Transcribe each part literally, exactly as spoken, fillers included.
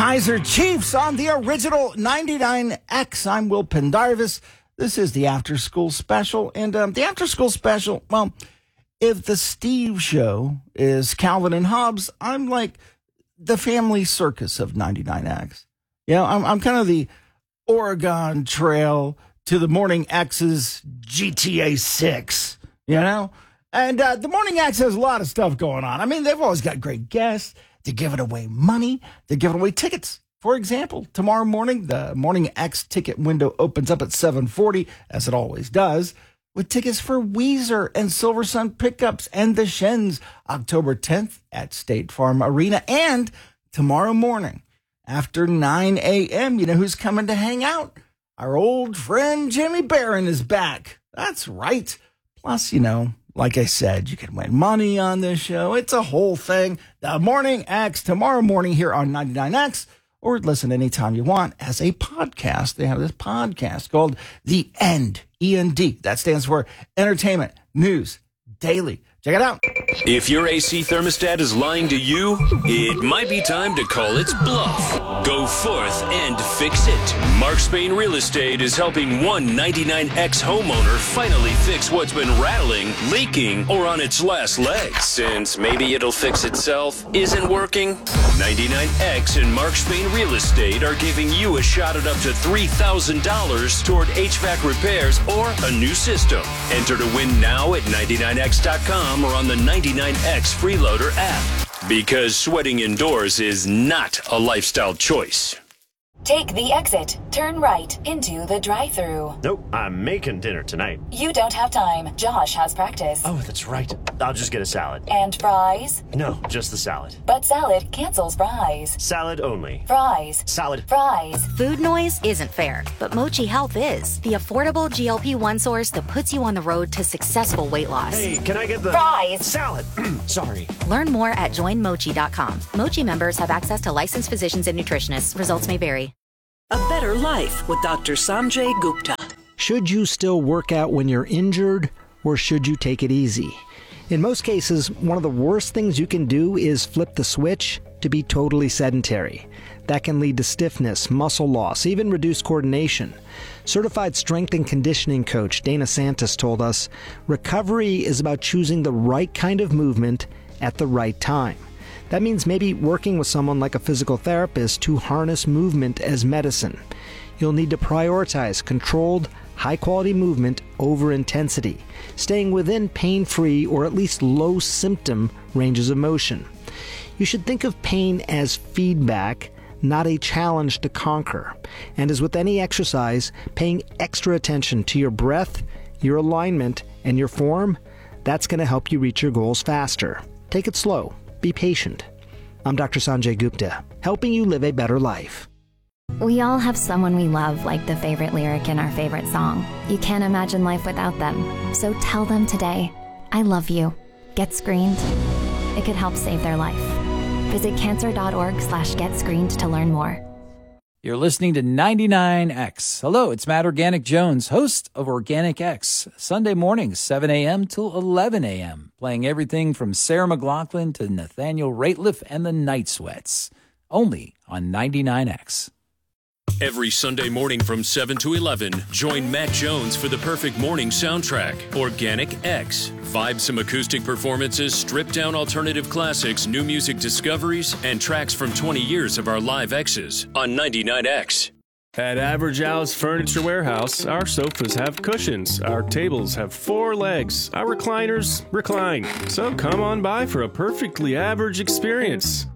Kaiser Chiefs on the original ninety-nine X. I'm Will Pendarvis. This is the After School Special. And um, the After School Special, well, if the Steve Show is Calvin and Hobbes, I'm like the family circus of ninety-nine X. You know, I'm, I'm kind of the Oregon Trail to the Morning X's G T A six, you know? And uh, the Morning X has a lot of stuff going on. I mean, they've always got great guests. They're giving away money. They're giving away tickets. For example, tomorrow morning, the Morning X ticket window opens up at seven forty, as it always does, with tickets for Weezer and Silver Sun Pickups and the Shins, October tenth at State Farm Arena. And tomorrow morning, after nine a.m., you know who's coming to hang out? Our old friend Jimmy Barron is back. That's right. Plus, you know, like I said, you can win money on this show. It's a whole thing. The Morning X tomorrow morning here on ninety-nine X, or listen anytime you want as a podcast. They have this podcast called The End, E N D. That stands for Entertainment News Daily. Check it out. If your A C thermostat is lying to you, it might be time to call its bluff. Go forth and fix it. Mark Spain Real Estate is helping one ninety-nine X homeowner finally fix what's been rattling, leaking, or on its last legs. Since maybe it'll fix itself isn't working, ninety-nine X and Mark Spain Real Estate are giving you a shot at up to three thousand dollars toward H V A C repairs or a new system. Enter to win now at ninety-nine X dot com or on the ninety-nine X Freeloader app. Because sweating indoors is not a lifestyle choice. Take the exit. Turn right into the drive-thru. Nope, I'm making dinner tonight. You don't have time. Josh has practice. Oh, that's right. I'll just get a salad. And fries? No, just the salad. But salad cancels fries. Salad only. Fries. Salad. Fries. Food noise isn't fair, but Mochi Health is. The affordable G L P one source that puts you on the road to successful weight loss. Hey, can I get the... Fries. Salad. Sorry. Learn more at join mochi dot com. Mochi members have access to licensed physicians and nutritionists. Results may vary. A Better Life with Doctor Sanjay Gupta. Should you still work out when you're injured, or should you take it easy? In most cases, one of the worst things you can do is flip the switch to be totally sedentary. That can lead to stiffness, muscle loss, even reduced coordination. Certified strength and conditioning coach Dana Santos told us, recovery is about choosing the right kind of movement at the right time. That means maybe working with someone like a physical therapist to harness movement as medicine. You'll need to prioritize controlled, high-quality movement over intensity, staying within pain-free or at least low-symptom ranges of motion. You should think of pain as feedback, not a challenge to conquer. And as with any exercise, paying extra attention to your breath, your alignment, and your form, that's going to help you reach your goals faster. Take it slow. Be patient. I'm Doctor Sanjay Gupta, helping you live a better life. We all have someone we love, like the favorite lyric in our favorite song. You can't imagine life without them. So tell them today, I love you. Get screened. It could help save their life. Visit cancer.org slash get screened to learn more. You're listening to ninety-nine X. Hello, it's Matt Organic Jones, host of Organic X, Sunday mornings, seven a.m. till eleven a.m., playing everything from Sarah McLachlan to Nathaniel Rateliff and the Night Sweats, only on ninety-nine X. Every Sunday morning from seven to eleven, join Matt Jones for the perfect morning soundtrack, Organic X. Vibes acoustic performances, stripped-down alternative classics, new music discoveries, and tracks from twenty years of our live X's on ninety-nine X. At Average Al's Furniture Warehouse, our sofas have cushions, our tables have four legs, our recliners recline. So come on by for a perfectly average experience.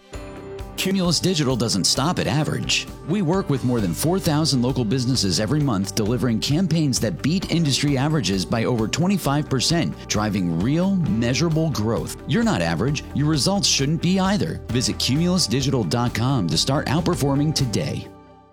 Cumulus Digital doesn't stop at average. We work with more than four thousand local businesses every month, delivering campaigns that beat industry averages by over twenty-five percent, driving real, measurable growth. You're not average. Your results shouldn't be either. Visit cumulus digital dot com to start outperforming today.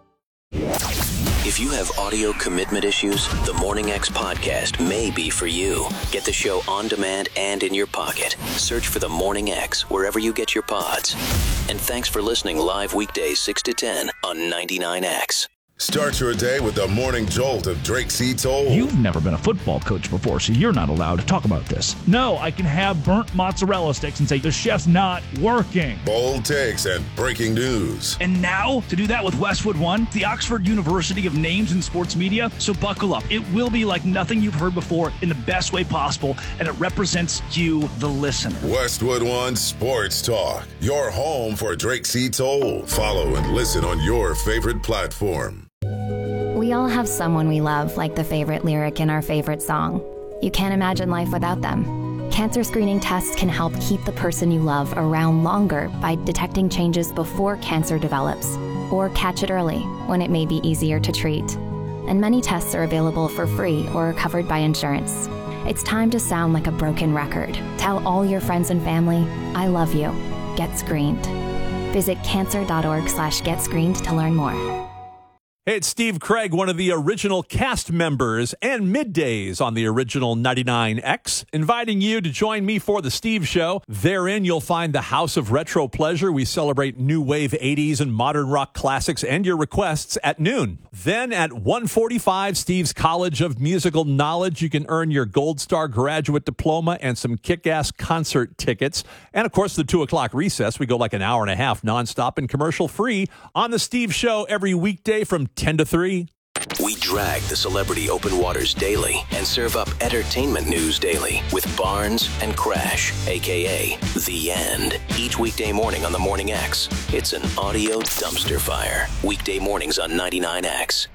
If you have audio commitment issues, the Morning X podcast may be for you. Get the show on demand and in your pocket. Search for the Morning X wherever you get your pods. And thanks for listening live weekdays six to ten on ninety-nine X. Start your day with the morning jolt of Drake C. Toll. You've never been a football coach before, so you're not allowed to talk about this. No, I can have burnt mozzarella sticks and say the chef's not working. Bold takes and breaking news. And now, to do that with Westwood One, the Oxford University of names in sports media, so buckle up. It will be like nothing you've heard before in the best way possible, and it represents you, the listener. Westwood One Sports Talk, your home for Drake C. Toll. Follow and listen on your favorite platform. We all have someone we love, like the favorite lyric in our favorite song. You can't imagine life without them. Cancer screening tests can help keep the person you love around longer by detecting changes before cancer develops, or catch it early when it may be easier to treat. And many tests are available for free or are covered by insurance. It's time to sound like a broken record. Tell all your friends and family, I love you. Get screened. Visit cancer.org slash get screened to learn more. Hey, it's Steve Craig, one of the original cast members and middays on the original ninety-nine X, inviting you to join me for the Steve Show. Therein, you'll find the House of Retro Pleasure. We celebrate new wave eighties and modern rock classics and your requests at noon. Then at one forty-five, Steve's College of Musical Knowledge. You can earn your Gold Star graduate diploma and some kick-ass concert tickets. And, of course, the two o'clock recess. We go like an hour and a half nonstop and commercial-free on the Steve Show every weekday from ten to three. We drag the celebrity open waters daily and serve up entertainment news daily with Barnes and Crash, a k a. The End. Each weekday morning on the Morning X. It's an audio dumpster fire. Weekday mornings on ninety-nine X.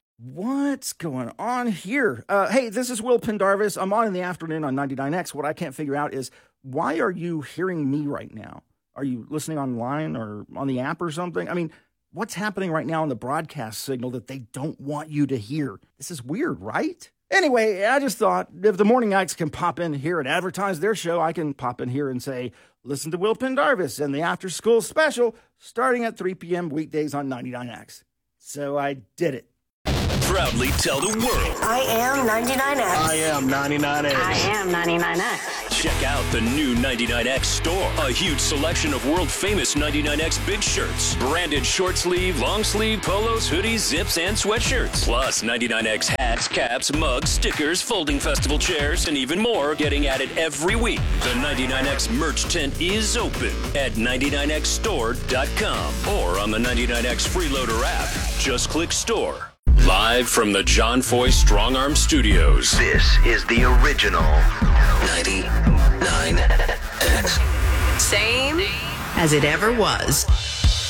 What's going on here? Uh, hey, this is Will Pendarvis. I'm on in the afternoon on ninety-nine X. What I can't figure out is, why are you hearing me right now? Are you listening online or on the app or something? I mean, what's happening right now on the broadcast signal that they don't want you to hear? This is weird, right? Anyway, I just thought if the Morning X can pop in here and advertise their show, I can pop in here and say, listen to Will Pendarvis and the After School Special starting at three p.m. weekdays on ninety-nine X. So I did it. Proudly tell the world. I am ninety-nine X. I am ninety-nine X. I am ninety-nine X. Check out the new ninety-nine X store. A huge selection of world-famous ninety-nine X big shirts. Branded short sleeve, long sleeve, polos, hoodies, zips, and sweatshirts. Plus ninety-nine X hats, caps, mugs, stickers, folding festival chairs, and even more getting added every week. The ninety-nine X merch tent is open at ninety-nine X store dot com or on the ninety-nine X Freeloader app. Just click store. Live from the John Foy Strong Arm Studios. This is the original ninety-nine X. Same as it ever was.